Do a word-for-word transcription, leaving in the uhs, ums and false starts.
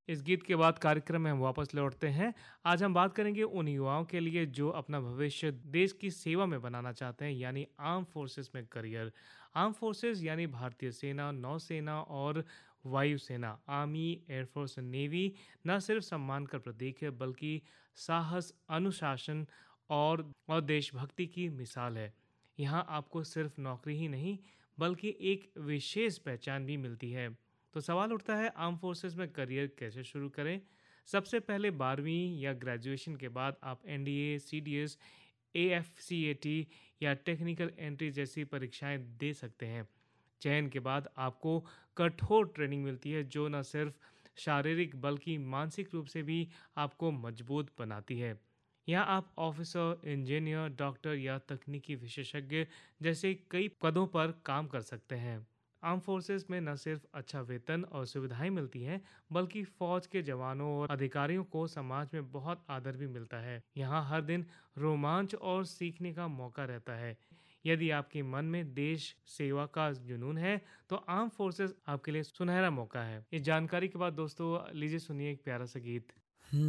इस गीत के बाद कार्यक्रम में हम वापस लौटते हैं। आज हम बात करेंगे उन युवाओं के लिए जो अपना भविष्य देश की सेवा में बनाना चाहते हैं, यानी आर्म फोर्सेस में करियर। आर्म फोर्सेस यानी भारतीय सेना, नौसेना और वायुसेना, आर्मी, एयरफोर्स और नेवी न सिर्फ सम्मान का प्रतीक है, बल्कि साहस, अनुशासन और और देशभक्ति की मिसाल है। यहाँ आपको सिर्फ नौकरी ही नहीं, बल्कि एक विशेष पहचान भी मिलती है। तो सवाल उठता है, आर्म फोर्सेस में करियर कैसे शुरू करें? सबसे पहले बारहवीं या ग्रेजुएशन के बाद आप एनडीए, सीडीएस, एएफसीएटी या टेक्निकल एंट्री जैसी परीक्षाएं दे सकते हैं। चयन के बाद आपको कठोर ट्रेनिंग मिलती है, जो न सिर्फ शारीरिक बल्कि मानसिक रूप से भी आपको मजबूत बनाती है। यहाँ आप ऑफिसर, इंजीनियर, डॉक्टर या तकनीकी विशेषज्ञ जैसे कई पदों पर काम कर सकते हैं। आर्म फोर्सेस में न सिर्फ अच्छा वेतन और सुविधाएं मिलती हैं, बल्कि फौज के जवानों और अधिकारियों को समाज में बहुत आदर भी मिलता है। यहाँ हर दिन रोमांच और सीखने का मौका रहता है। यदि आपके मन में देश सेवा का जुनून है, तो आर्म फोर्सेस आपके लिए सुनहरा मौका है। इस जानकारी के बाद दोस्तों लीजिए सुनिए एक प्यारा सा गीत।